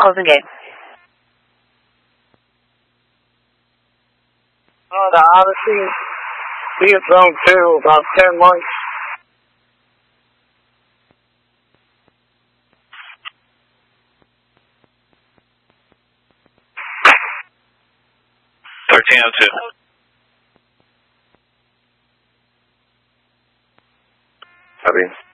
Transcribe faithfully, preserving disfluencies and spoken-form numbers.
closing game. Oh, the Odyssey. Be at zone two, about ten months. thirteen oh two. Copy.